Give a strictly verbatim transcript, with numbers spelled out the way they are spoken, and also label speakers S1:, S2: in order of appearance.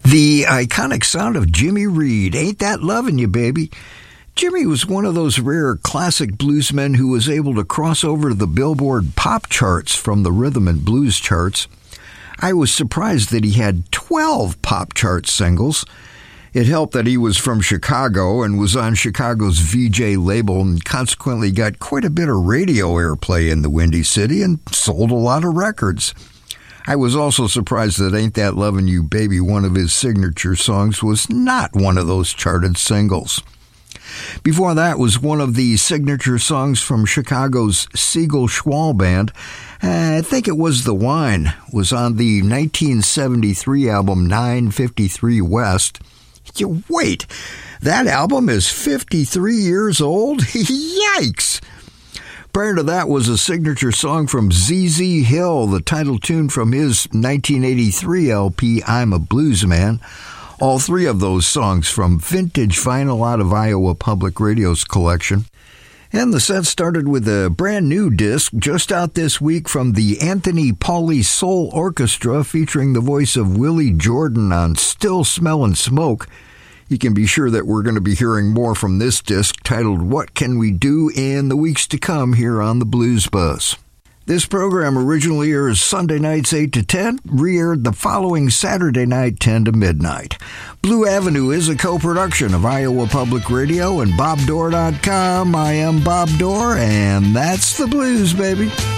S1: The iconic sound of Jimmy Reed, Ain't That Lovin' You, Baby? Jimmy was one of those rare classic bluesmen who was able to cross over to the Billboard pop charts from the rhythm and blues charts. I was surprised that he had twelve pop chart singles. It helped that he was from Chicago and was on Chicago's V J label and consequently got quite a bit of radio airplay in the Windy City and sold a lot of records. I was also surprised that Ain't That Lovin' You, Baby, one of his signature songs, was not one of those charted singles. Before that was one of the signature songs from Chicago's Siegel Schwall Band. I think it was The Wine, was on the nineteen seventy-three album nine fifty-three West. You wait, that album is fifty-three years old? Yikes! Prior to that was a signature song from Z Z Hill, the title tune from his nineteen eighty-three L P, I'm a Blues Man. All three of those songs from vintage vinyl out of Iowa Public Radio's collection. And the set started with a brand new disc just out this week from the Anthony Pauley Soul Orchestra, featuring the voice of Willie Jordan on Still Smellin' Smoke. You can be sure that we're going to be hearing more from this disc titled What Can We Do in the weeks to come here on the Blues Buzz. This program originally airs Sunday nights eight to ten, re-aired the following Saturday night ten to midnight. Blue Avenue is a co-production of Iowa Public Radio and Bob Dorr dot com. I am Bob Dorr, and that's the blues, baby.